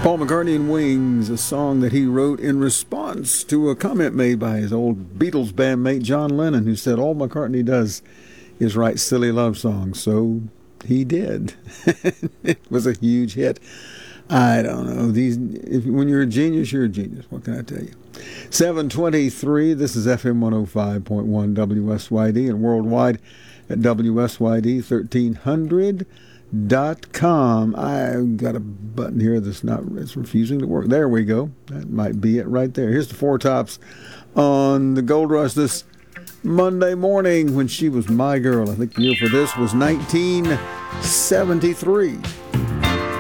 Paul McCartney and Wings, a song that he wrote in response to a comment made by his old Beatles bandmate John Lennon, who said all McCartney does is write silly love songs. So he did. It was a huge hit. I don't know. When you're a genius, you're a genius. What can I tell you? 723, this is FM 105.1 WSYD and worldwide at WSYD1300.com. I've got a button here it's refusing to work. There we go. That might be it right there. Here's the Four Tops on the Gold Rush this Monday morning when she was my girl. I think the year for this was 1973.